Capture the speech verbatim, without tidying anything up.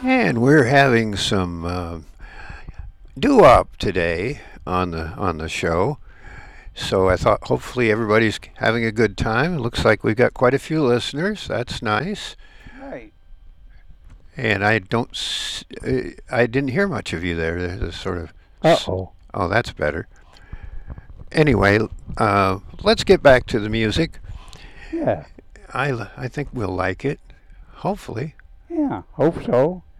And we're having some uh, doo-wop today on the on the show. So I thought hopefully everybody's having a good time. It looks like we've got quite a few listeners. That's nice. Right. And I don't, s- uh, I didn't hear much of you there. There's a sort of, Uh s- oh. oh, that's better. Anyway, uh, let's get back to the music. Yeah. I I think we'll like it. Hopefully. Yeah. Hope so.